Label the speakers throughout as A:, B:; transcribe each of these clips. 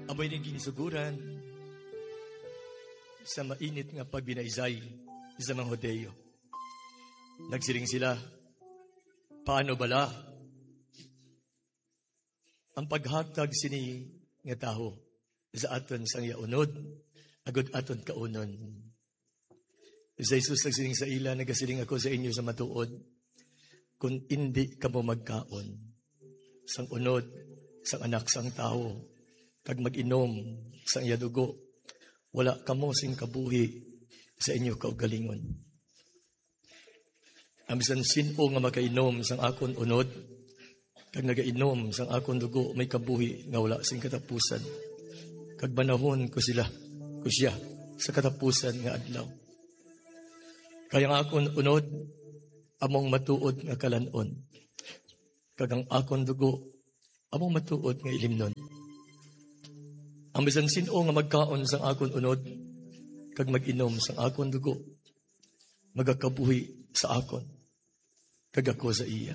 A: Amoy ning ginisuguran sa mainit nga pagbinaizay sa mga Hodeo. Nagsiring sila, paano bala ang paghatag sini nga taho sa aton sang yaunod, agud aton kaunon. Sa Jesus nagsiring sa ila, nagasiling ako sa inyo sa matuod, kung hindi ka mo magkaon, sang unod, sang anak sang tao, kag mag-inom sang iya dugo, wala kamo sing kabuhi sa inyo kaugalingon. Ang bisan sino nga makainom sang akon unod, kag nagainom sang akon dugo, may kabuhi nga wala sing katapusan. Kag banahon ko siya sa katapusan nga adlaw. Kaya nga akon unod, among matuod nga kalanon. Kag ang akon dugo, among matuod nga ilimnon. Ang bisan sino nga magkaon sang akon unod, kag mag-inom sang akon dugo, magakabuhi sa akon, kag ako sa iya.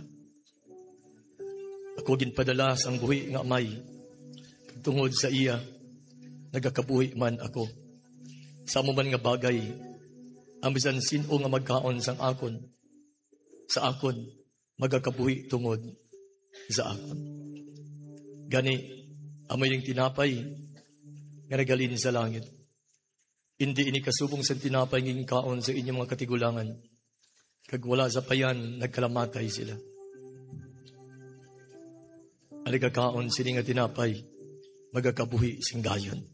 A: Ako ginpadala sang buhi nga amay, kag tungod sa iya, nagakabuhi man ako. Sa amo man nga bagay, ang bisan sino nga magkaon sang akon, sa akon, magakabuhi tungod sa akon. Gani, amoy yung tinapay, nga nagalin sa langit. Hindi ini kasubong sa tinapay nging kaon sa inyong mga katigulangan. Kag wala sa payan, nagkalamatay sila. Aligakaon sini nga tinapay, magakabuhi sing gayon.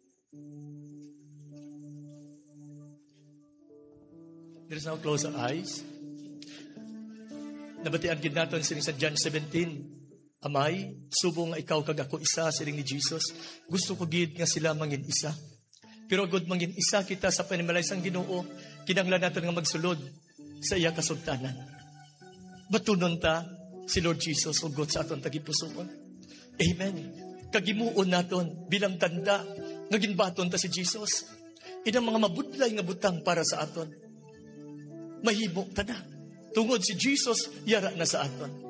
A: Let us now close our eyes. Nabatian gid naton sini sa John 17. Amay, subong nga ikaw kag ako isa siling ni Jesus. Gusto ko gid nga sila mangin isa. Pero agud mangin isa kita sa panimalay sang Ginoo, kinahanglan naton nga magsulod sa iya kasultanan. Batunon ta si Lord Jesus ugot sa aton tagipusoon. Amen. Kagimuon naton bilang tanda nga ginbaton ta si Jesus. Inang mga mabudlay nga butang para sa aton. Mahimo ta na. Tungod si Jesus, yara na sa aton.